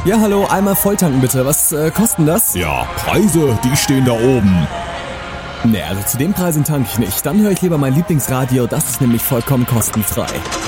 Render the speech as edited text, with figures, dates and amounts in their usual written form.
Ja, hallo, einmal volltanken bitte. Was kosten das? Ja, Preise, die stehen da oben. Ne, also zu den Preisen tanke ich nicht. Dann höre ich lieber mein Lieblingsradio, das ist nämlich vollkommen kostenfrei.